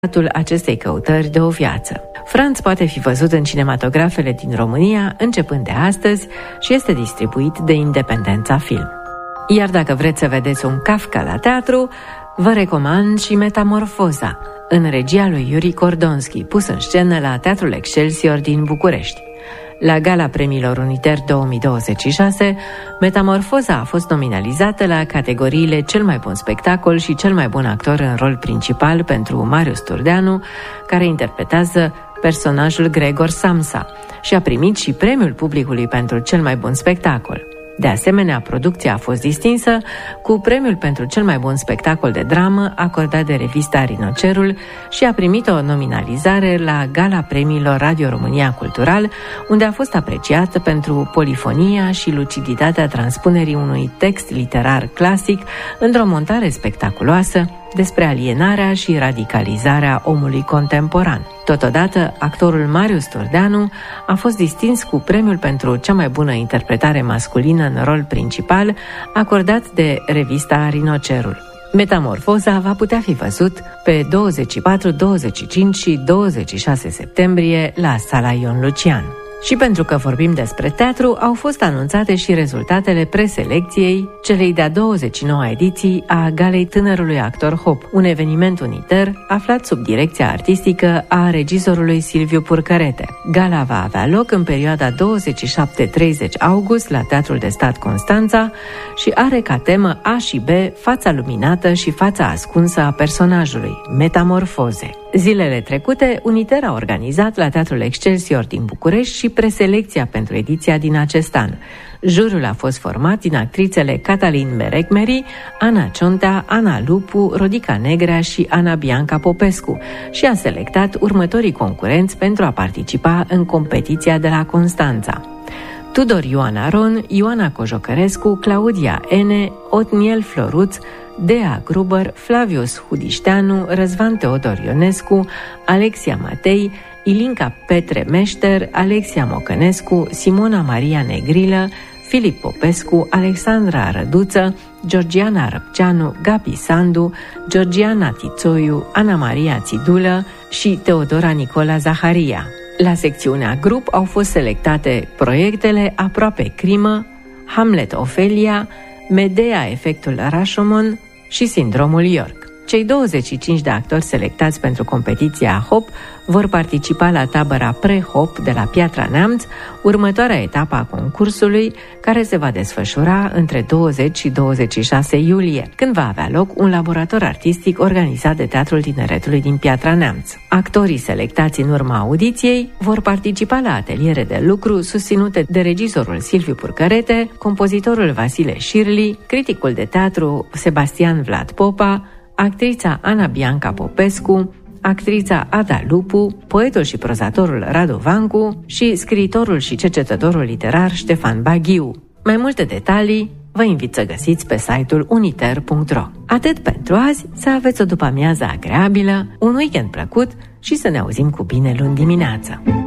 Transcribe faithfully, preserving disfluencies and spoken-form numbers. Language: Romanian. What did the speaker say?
acestei căutări de o viață. Franz poate fi văzut în cinematografele din România începând de astăzi și este distribuit de Independența Film. Iar dacă vreți să vedeți un Kafka la teatru, vă recomand și Metamorfoza, în regia lui Yuri Cordonski, pus în scenă la Teatrul Excelsior din București. La Gala Premiilor Uniter două mii douăzeci și șase, Metamorfoza a fost nominalizată la categoriile Cel mai bun spectacol și Cel mai bun actor în rol principal pentru Marius Turdeanu, care interpretează personajul Gregor Samsa, și a primit și premiul publicului pentru Cel mai bun spectacol. De asemenea, producția a fost distinsă cu premiul pentru cel mai bun spectacol de dramă acordat de revista Rinocerul și a primit o nominalizare la Gala Premiilor Radio România Cultural, unde a fost apreciată pentru polifonia și luciditatea transpunerii unui text literar clasic într-o montare spectaculoasă despre alienarea și radicalizarea omului contemporan. Totodată, actorul Marius Turdeanu a fost distins cu premiul pentru cea mai bună interpretare masculină în rol principal, acordat de revista Rinocerul. Metamorfoza va putea fi văzut pe douăzeci și patru, douăzeci și cinci și douăzeci și șase septembrie la Sala Ion Lucian. Și pentru că vorbim despre teatru, au fost anunțate și rezultatele preselecției celei de-a douăzeci și nouă ediții a Galei Tânărului Actor Hop, un eveniment uniter aflat sub direcția artistică a regizorului Silviu Purcărete. Gala va avea loc în perioada douăzeci și șapte treizeci august la Teatrul de Stat Constanța și are ca temă A și B fața luminată și fața ascunsă a personajului, metamorfoze. Zilele trecute, Uniter a organizat la Teatrul Excelsior din București și preselecția pentru ediția din acest an. Jurul a fost format din actrițele Catalin Merecmeri, Ana Ciontea, Ana Lupu, Rodica Negrea și Ana Bianca Popescu și a selectat următorii concurenți pentru a participa în competiția de la Constanța: Tudor Ioan Aron, Ioana Cojocărescu, Claudia Ene, Otniel Floruț, Dea Gruber, Flavius Hudișteanu, Răzvan Teodor Ionescu, Alexia Matei, Ilinca Petre Meșter, Alexia Mocănescu, Simona Maria Negrilă, Filip Popescu, Alexandra Răduță, Georgiana Răpceanu, Gabi Sandu, Georgiana Tițoiu, Ana Maria Țidulă și Teodora Nicola Zaharia. La secțiunea grup au fost selectate proiectele Aproape Crimă, Hamlet Ofelia, Medea Efectul Rashomon și Sindromul York. Cei douăzeci și cinci de actori selectați pentru competiția Hop vor participa la tabăra pre-Hop de la Piatra Neamț, următoarea etapă a concursului, care se va desfășura între douăzeci și douăzeci și șase iulie, când va avea loc un laborator artistic organizat de Teatrul Tineretului din Piatra Neamț. Actorii selectați în urma audiției vor participa la ateliere de lucru susținute de regizorul Silviu Purcărete, compozitorul Vasile Șirli, criticul de teatru Sebastian Vlad Popa, actrița Ana Bianca Popescu, actrița Ada Lupu, poetul și prozatorul Radu Vancu și scriitorul și cercetătorul literar Ștefan Baghiu. Mai multe detalii vă invit să găsiți pe site-ul uniter punct ro. Atât pentru azi, să aveți o după-amiază agreabilă, un weekend plăcut și să ne auzim cu bine luni dimineață.